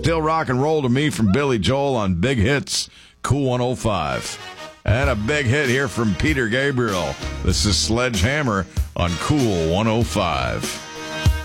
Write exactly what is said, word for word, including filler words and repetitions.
Still Rock and Roll to Me from Billy Joel on Big Hits, Cool one oh five. And a big hit here from Peter Gabriel. This is Sledgehammer on Cool one oh five.